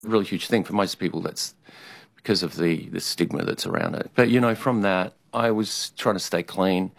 a really huge thing. For most people, that's because of the stigma that's around it. But, from that, I was trying to stay clean.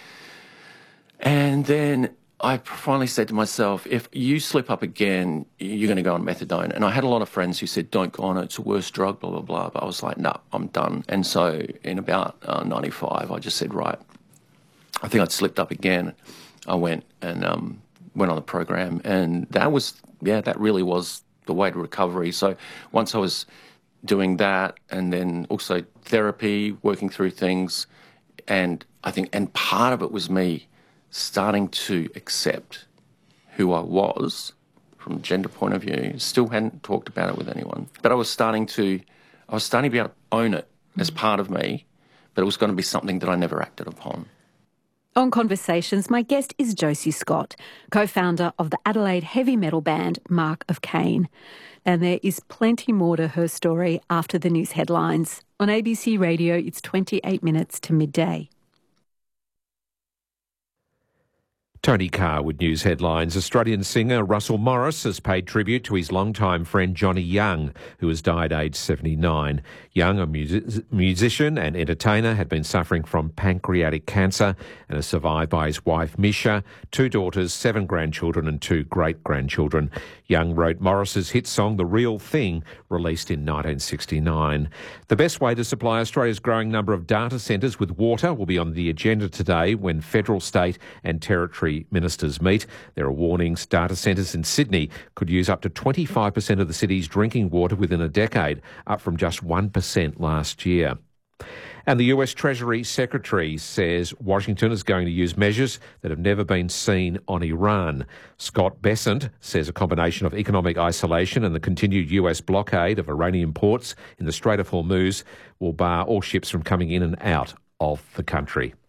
And then I finally said to myself, if you slip up again, you're going to go on methadone. And I had a lot of friends who said, don't go on it, it's the worst drug, blah, blah, blah. But I was like, no, I'm done. And so in about 95, I just said, right, I think I'd slipped up again. I went and went on the program. And that really was the way to recovery. So once I was doing that and then also therapy, working through things, and part of it was me starting to accept who I was from a gender point of view. Still hadn't talked about it with anyone, but I was starting to be able to own it as part of me, but it was going to be something that I never acted upon. On Conversations, my guest is Josie Scott, co-founder of the Adelaide heavy metal band Mark of Cain. And there is plenty more to her story after the news headlines. On ABC Radio, it's 28 minutes to midday. Tony Carr with news headlines. Australian singer Russell Morris has paid tribute to his longtime friend Johnny Young, who has died aged 79. Young, a musician and entertainer, had been suffering from pancreatic cancer and is survived by his wife Misha, 2 daughters, 7 grandchildren and 2 great-grandchildren. Young wrote Morris's hit song The Real Thing, released in 1969. The best way to supply Australia's growing number of data centres with water will be on the agenda today when federal, state and territory ministers meet. There are warnings data centres in Sydney could use up to 25% of the city's drinking water within a decade, up from just 1% last year. And the US Treasury Secretary says Washington is going to use measures that have never been seen on Iran. Scott Bessent says a combination of economic isolation and the continued US blockade of Iranian ports in the Strait of Hormuz will bar all ships from coming in and out of the country.